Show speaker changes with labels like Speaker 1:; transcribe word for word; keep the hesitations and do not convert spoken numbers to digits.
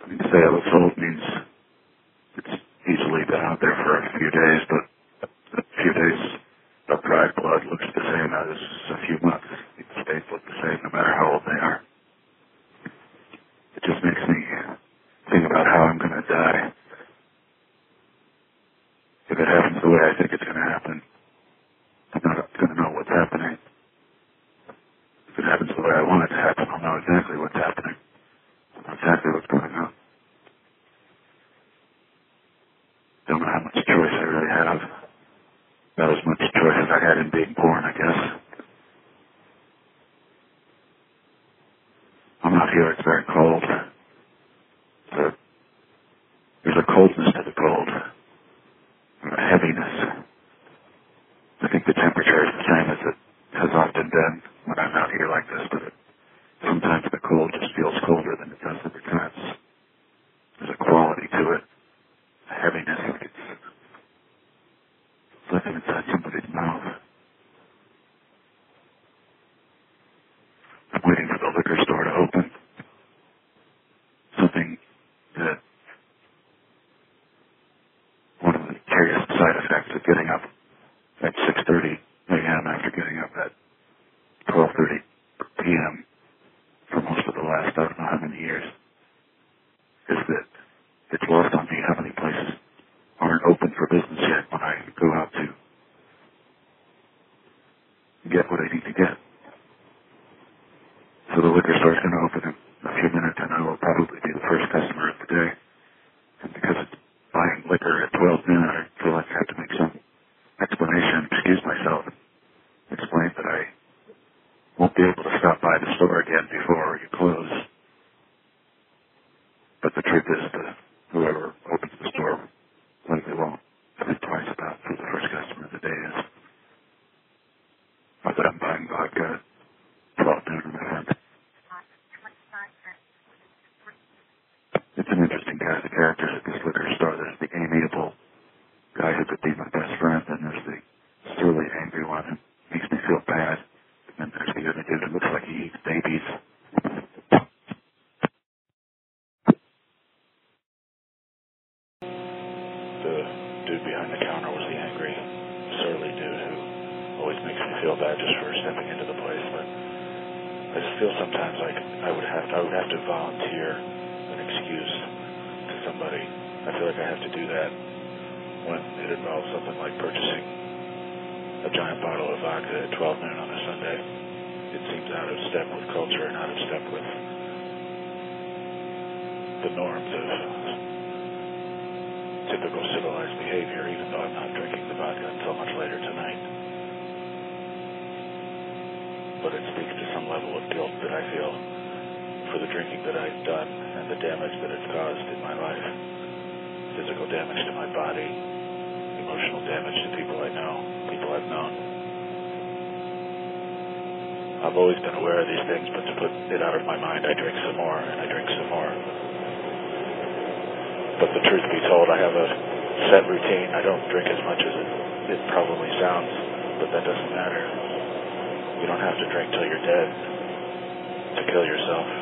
Speaker 1: I mean, to say it looks old means it's easily been out there for a few days, but a few days of dried blood looks the same as a few months. These states look the same no matter how old they are. It just makes me think about how I'm going to die. If it happens the way I think it's going to happen, I'm not going to know what's happening. If it happens the way I want it to happen, I'll know exactly what's happening. I'll know exactly what's going on. Don't know how much choice I really have. About as much choice as I had in being born, I guess. I'm out here, it's very cold. So there's a coldness to the cold. A heaviness. I think the temperature is the same as it has often been when I'm out here like this, but it, sometimes the cold just feels colder than it does other times. There's a quality to it, a heaviness, like it's living inside somebody's mouth. I'm waiting for the liquor store to open. Something that one of the curious side effects of getting up at six thirty a.m. after getting up at twelve thirty p.m. for most of the last I don't know how many years is that it's lost on me how many places aren't open for business yet when I go out to get what I need to get. So the liquor store is going to open in a few minutes, and I will probably be the first customer of the day. And because it's buying liquor at twelve noon, I feel like I have to make some explanation, excuse myself, explain that I won't be able to stop by the store again before you close. But the truth is that whoever opens the store likely won't think twice about who the first customer of the day is. Not that I'm buying vodka at twelve noon in my friend. It's an interesting cast of characters at this liquor store. There's the amiable guy who could be my best friend, and there's the surly, angry one who makes me feel bad. And then there's the other dude who looks like he eats babies. The dude behind the counter was the angry, surly dude who always makes me feel bad just for stepping into the place. But I just feel sometimes like I would have to, I would have to volunteer an excuse to somebody. I feel like I have to do that when it involves something like purchasing a giant bottle of vodka at twelve noon on a Sunday. It seems out of step with culture and out of step with the norms of typical civilized behavior, even though I'm not drinking the vodka until much later tonight. But it speaks to some level of guilt that I feel for the drinking that I've done and the damage that it's caused in my life. Physical damage to my body, emotional damage to people I know, people I've known. I've always been aware of these things, but to put it out of my mind, I drink some more, and I drink some more. But the truth be told, I have a set routine. I don't drink as much as it, it probably sounds, but that doesn't matter. You don't have to drink till you're dead to kill yourself.